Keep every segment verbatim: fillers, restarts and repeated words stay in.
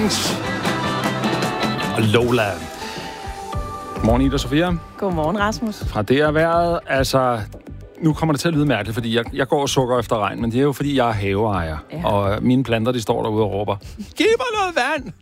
Kings og Lola. Godmorgen, Ida Sofia. Godmorgen, Rasmus. Fra det er vejret, altså... Nu kommer det til at lyde mærkeligt, fordi jeg, jeg går og sukker efter regn, men det er jo, fordi jeg er haveejer. Ja. Og mine planter, de står derude og råber, giv mig noget vand!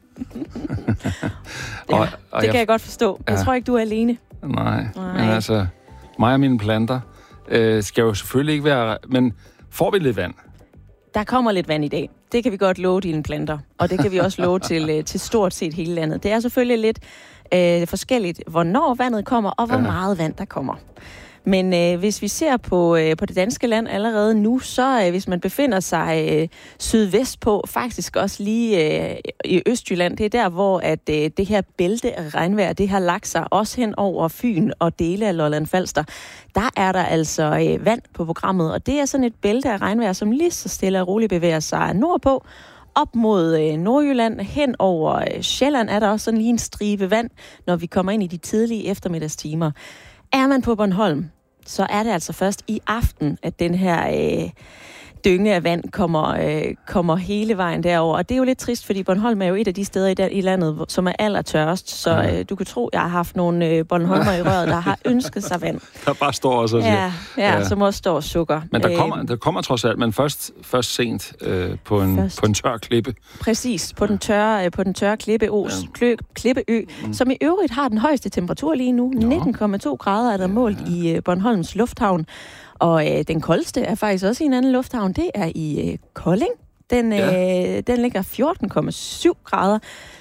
ja, og, og det kan jeg, jeg godt forstå. Jeg ja. tror ikke, du er alene. Nej, Nej. men altså, mig og mine planter øh, skal jo selvfølgelig ikke være... Men får vi lidt vand? Der kommer lidt vand i dag. Det kan vi godt love dine planter. Og det kan vi også love til, til stort set hele landet. Det er selvfølgelig lidt øh, forskelligt, hvornår vandet kommer, og hvor ja. meget vand der kommer. Men øh, hvis vi ser på, øh, på det danske land allerede nu, så øh, hvis man befinder sig øh, sydvest på, faktisk også lige øh, i Østjylland, det er der, hvor at, øh, det her bælte af regnvejr, det har lagt sig også hen over Fyn og dele af Lolland Falster. Der er der altså øh, vand på programmet, og det er sådan et bælte af regnvejr, som lige så stille og roligt bevæger sig nordpå. Op mod øh, Nordjylland, hen over øh, Sjælland er der også sådan lige en stribe vand, når vi kommer ind i de tidlige eftermiddagstimer. Er man på Bornholm, så er det altså først i aften, at den her øh, dynge af vand kommer, øh, kommer hele vejen derover. Og det er jo lidt trist, fordi Bornholm er jo et af de steder i, der, i landet, som er allertørst. Så øh, du kan tro, jeg har haft nogle øh, Bornholmer i røret, der har ønsket sig vand. Der bare står også og siger. Ja, ja, ja, som også står og sukker. Men der kommer, der kommer trods alt, men først, først sent øh, på, en, først. på en tør klippe. Præcis, på den tørre, øh, på den tørre klippeø, ja. klippeø mm. som i øvrigt har den højeste temperatur lige nu. nitten komma to grader er der målt ja. i øh, Bornholms Lufthavn. Og øh, den koldeste er faktisk også i en anden lufthavn. Det er i øh, Kolding. Den, ja. øh, den ligger fjorten komma syv grader.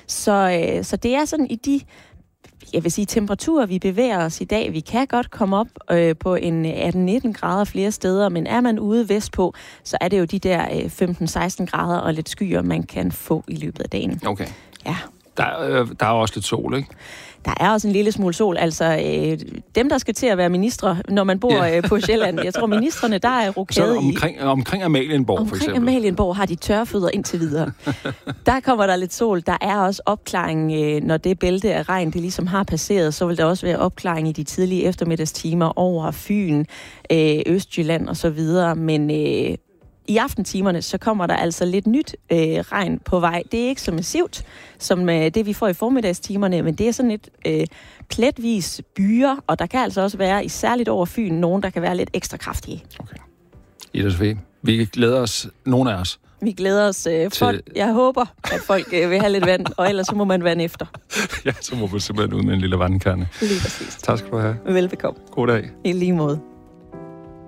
Så, øh, så det er sådan i de, jeg vil sige, temperaturer, vi bevæger os i dag. Vi kan godt komme op øh, på en atten nitten grader flere steder, men er man ude vestpå, så er det jo de der øh, femten seksten grader og lidt skyer, man kan få i løbet af dagen. Okay. Ja. Der, øh, der er også lidt sol, ikke? Der er også en lille smule sol. Altså, øh, dem, der skal til at være ministre, når man bor yeah. øh, på Sjælland, jeg tror, ministrene, der er rokade i... Omkring, omkring Amalienborg, omkring for eksempel. Omkring Amalienborg har de tørfødder indtil videre. Der kommer der lidt sol. Der er også opklaring, øh, når det bælte af regn, det ligesom har passeret, så vil der også være opklaring i de tidlige eftermiddagstimer over Fyn, øh, Østjylland og så videre. Men... Øh, I aftentimerne, så kommer der altså lidt nyt øh, regn på vej. Det er ikke så massivt, som øh, det vi får i formiddagstimerne, men det er sådan et øh, pletvis byer, og der kan altså også være, i særligt over Fyn, nogen, der kan være lidt ekstra kraftige. Okay. Ida Sofie, vi glæder os, nogle af os. Vi glæder os. Øh, folk, til... Jeg håber, at folk øh, vil have lidt vand, og ellers så må man vande efter. Ja, så må man simpelthen ud med en lille vandkande. Lige præcis. Tak skal du have. Velbekomme. God dag. I lige måde.